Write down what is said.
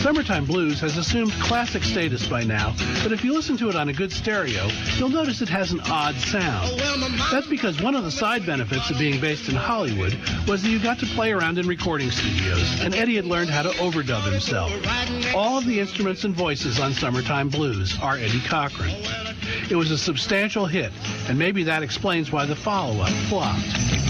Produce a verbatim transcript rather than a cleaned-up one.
Summertime Blues has assumed classic status by now, but if you listen to it on a good stereo, you'll notice it has an odd sound. That's because one of the side benefits of being based in Hollywood was that you got to play around in recording studios, and Eddie had learned how to overdub himself. All of the instruments and voices on Summertime Blues are Eddie Cochran. It was a substantial hit, and maybe that explains why the follow-up flopped.